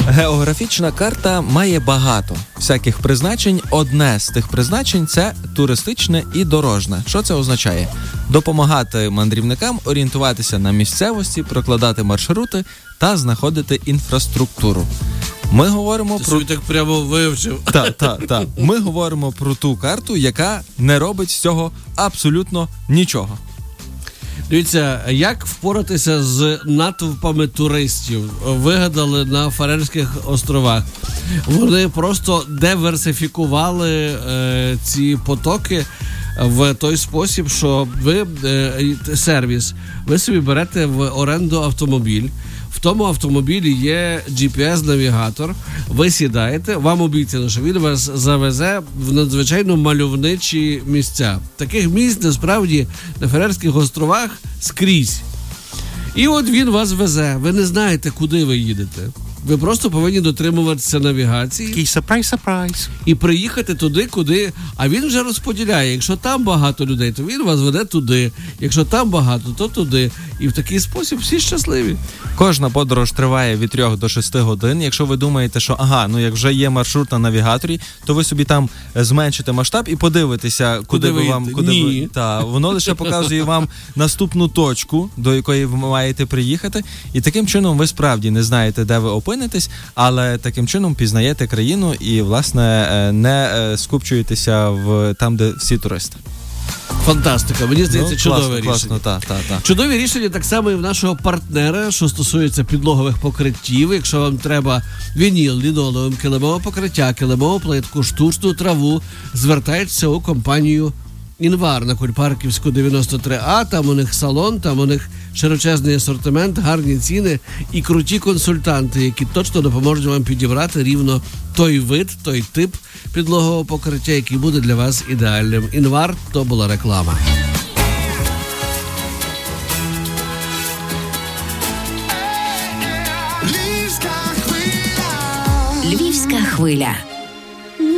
Географічна карта має багато всяких призначень. Одне з тих призначень – це туристичне і дорожне. Що це означає? Допомагати мандрівникам орієнтуватися на місцевості, прокладати маршрути та знаходити інфраструктуру. Ми говоримо про... Ти так прямо вивчив. Так. Ми говоримо про ту карту, яка не робить з цього абсолютно нічого. Дивіться, як впоратися з натовпами туристів вигадали на Фарерських островах. Вони просто диверсифікували ці потоки в той спосіб, що ви сервіс, ви собі берете в оренду автомобіль. В тому автомобілі є GPS-навігатор, ви сідаєте, вам обіцяно, що він вас завезе в надзвичайно мальовничі місця. Таких місць, насправді, на Фарерських островах скрізь. І от він вас везе, ви не знаєте, куди ви їдете. Ви просто повинні дотримуватися навігації. Такий сюрприз. І приїхати туди, куди... А він вже розподіляє. Якщо там багато людей, то він вас веде туди. Якщо там багато, то туди. І в такий спосіб всі щасливі. Кожна подорож триває від 3 до 6 годин. Якщо ви думаєте, що як вже є маршрут на навігаторі, то ви собі там зменшите масштаб і подивитеся, куди ви вам... Ні. Воно лише показує вам наступну точку, до якої ви маєте приїхати. І таким чином ви справді не знаєте, де ви опинитесь, але таким чином пізнаєте країну і, власне, не скупчуєтеся там, де всі туристи. Фантастика, мені здається, чудове рішення. Класно. Чудові рішення так само і в нашого партнера, що стосується підлогових покриттів. Якщо вам треба вініл, лінолеум, килимове покриття, килимову плитку, штучну траву, звертайтеся у компанію Інвар на Кульпарківську 93А, там у них салон, там у них широчезний асортимент, гарні ціни і круті консультанти, які точно допоможуть вам підібрати рівно той вид, той тип підлогового покриття, який буде для вас ідеальним. Інвар – то була реклама. Львівська хвиля.